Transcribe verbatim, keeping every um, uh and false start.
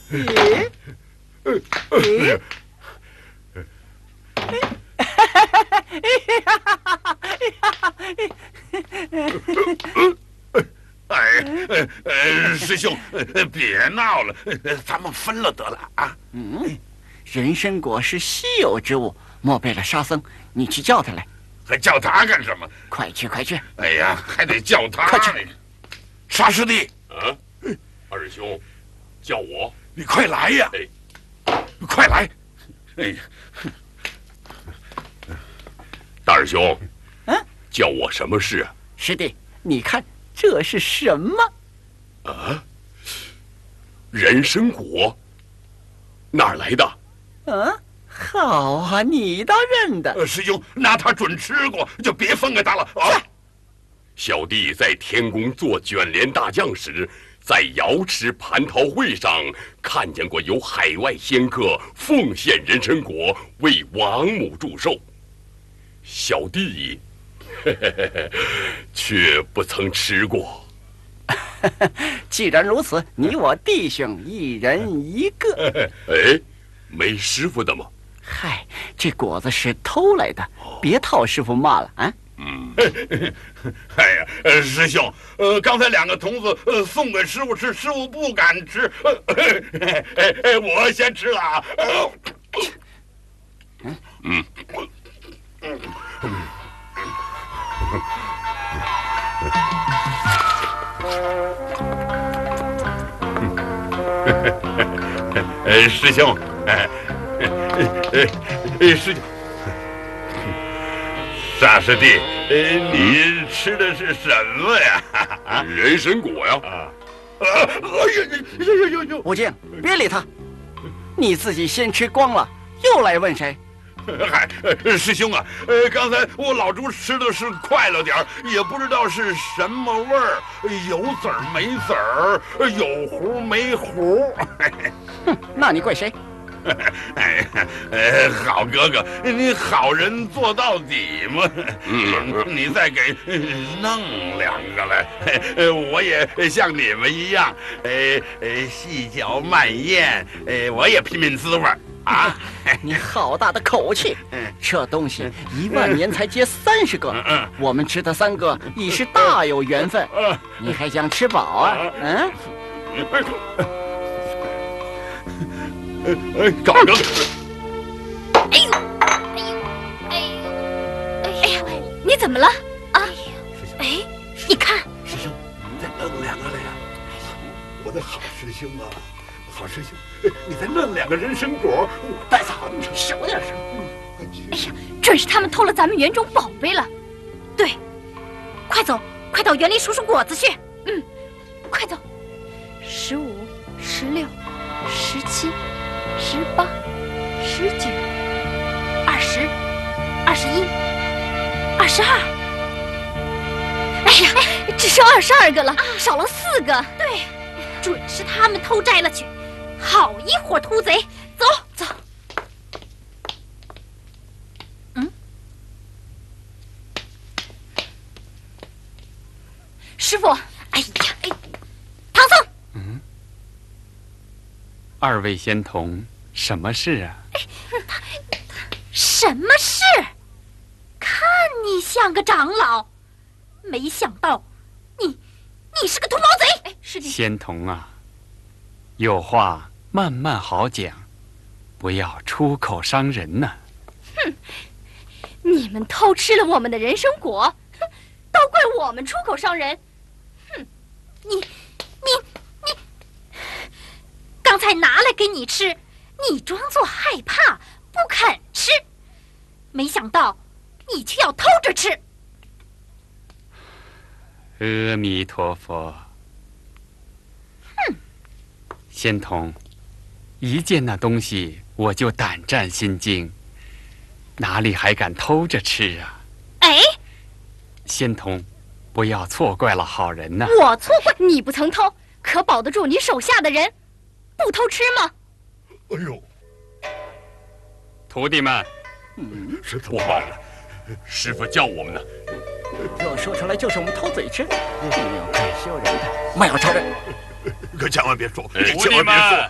咦？咦？ 哎，呃呃，师兄，呃，别闹了，呃咱们分了得了啊。 嗯，人参果是稀有之物，莫贝勒沙僧，你去叫他来。 还叫他干什么？ 快去，快去！ 哎呀，还得叫他。 快去！ 沙师弟， 啊，二师兄，叫我， 你快来呀！哎，快来！哎呀， 大师兄， 嗯， 叫我什么事啊？ 师弟，你看这是什么？ 啊，人参果，哪儿来的？ 嗯，好啊，你倒认得。 呃，师兄，那他准吃过，就别分给他了啊。 小弟在天宫做卷帘大将时，在瑶池蟠桃会上看见过有海外仙客奉献人参果为王母祝寿，小弟呵呵呵却不曾吃过。 既然如此，你我弟兄一人一个。 哎，没师傅的吗？ 嗨，这果子是偷来的，别讨师傅骂了啊！ 嗯， 哎呀，呃，师兄，呃，刚才两个童子呃送给师傅吃，师傅不敢吃，呃，哎哎哎，我先吃了啊。 嗯嗯嗯。 呃，师兄，哎，呃，呃，师兄。沙师弟，呃，你吃的是什么呀？ 啊，人参果呀！ 啊，哎呦呦呦呦呦！ 吴静，别理他，你自己先吃光了，又来问谁？ 嗨，师兄啊，呃，刚才我老猪吃的是快了点儿，也不知道是什么味儿，有籽儿没籽儿，有核没核。 哼，那你怪谁？ 哎呀，呃，好哥哥，你好人做到底嘛。嗯，你再给弄两个来，呃，我也像你们一样，呃呃，细嚼慢咽，呃，我也拼拼滋味啊。 你好大的口气！这东西一万年才结三十个，我们吃的三个已是大有缘分。你还想吃饱啊？嗯。 哎，找哥哥！ 哎呦，哎呦，哎呦，哎呀，你怎么了啊？哎，你看， 师兄，你再弄两个来呀！我的好师兄啊，好师兄，你再弄两个人参果，我带藏着，小点声。 哎呀，准是他们偷了咱们园中宝贝了。对，快走，快到园里数数果子去。嗯，快走。十五，十六，十七。十八、十九、二十、二十一、二十二。哎呀，只剩二十二个了，少了四个。对，准是他们偷摘了去。好一伙秃贼！走走。嗯，师傅，哎呀，哎，唐僧。 嗯。二位仙童，什么事啊？ 什么事？看你像个长老，没想到你你是个土毛贼！哎，师弟。 仙童啊，有话慢慢好讲，不要出口伤人呐。 哼，你们偷吃了我们的人参果，哼，都怪我们出口伤人。哼，你你你。刚才拿来给你吃，你装作害怕不肯吃，没想到你却要偷着吃。 阿弥陀佛。 哼， 仙童，一见那东西我就胆战心惊，哪里还敢偷着吃啊？ 哎， 仙童，不要错怪了好人呐！ 我错怪你不曾偷，可保得住你手下的人不偷吃吗？ 哎呦， 徒弟们， 嗯，是怎么办了？ 师傅叫我们呢。 这说出来就是我们偷嘴吃，没有该羞人的，莫要招人。 可千万别说， 徒千万别说。